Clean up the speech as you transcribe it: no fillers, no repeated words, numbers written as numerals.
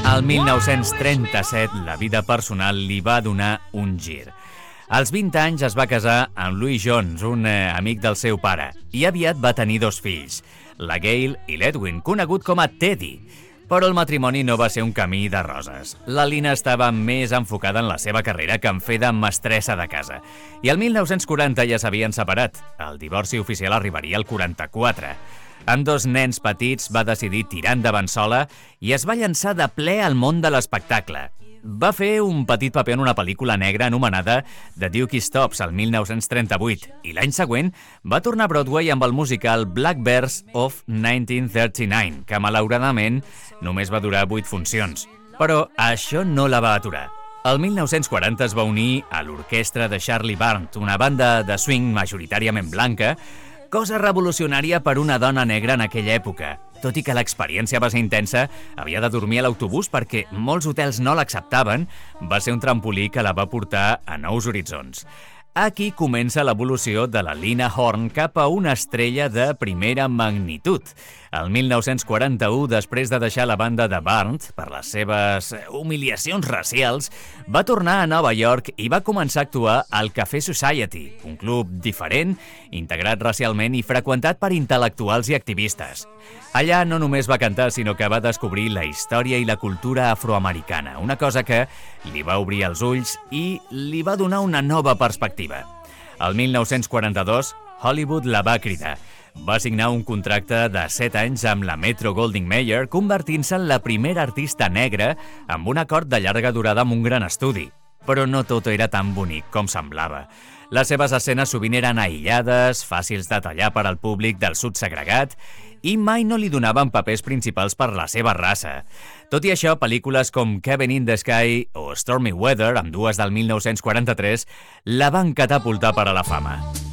Al 1937, la vida personal li va donar un gir. Als 20 anys es va casar amb Louis Jones, un amic del seu pare, i aviat va tenir 2 fills, la Gail i l'Edwin, conegut com a Teddy. Però el matrimoni no va ser un camí de roses. La Lina estava més enfocada en la seva carrera que en fer de mestressa de casa. I el 1940 ja s'havien separat. El divorci oficial arribaria al 44. Amb 2 nens petits va decidir tirar endavant sola i es va llançar de ple al món de l'espectacle. Va fer un petit paper en una pel·lícula negra anomenada The Dookie Stops el 1938 i l'any següent va tornar a Broadway amb el musical Blackbirds of 1939, que malauradament només va durar 8 funcions. Però això no la va aturar. El 1940 es va unir a l'orquestra de Charlie Barnes, una banda de swing majoritàriament blanca, cosa revolucionària per una dona negra en aquella època. Tot i que l'experiència va ser intensa, havia de dormir a l'autobús perquè molts hotels no l'acceptaven, va ser un trampolí que la va portar a nous horitzons. Aquí comença l'evolució de la Lina Horne cap a una estrella de primera magnitud. El 1941, després de deixar la banda de Barnes per les seves humiliacions racials, va tornar a Nova York i va començar a actuar al Café Society, un club diferent, integrat racialment i freqüentat per intel·lectuals i activistes. Allà no només va cantar, sinó que va descobrir la història i la cultura afroamericana, una cosa que li va obrir els ulls i li va donar una nova perspectiva. El 1942, Hollywood la va cridar. Va signar un contracte de 7 anys amb la Metro-Goldwyn-Mayer, convertint-se en la primera artista negra amb un acord de llarga durada amb un gran estudi. Però no tot era tan bonic com semblava. Les seves escenes sovint eren aïllades, fàcils de tallar per al públic del sud segregat i mai no li donaven papers principals per la seva raça. Tot i això, pel·lícules com Cabin in the Sky o Stormy Weather, ambdues del 1943, la van catapultar per a la fama.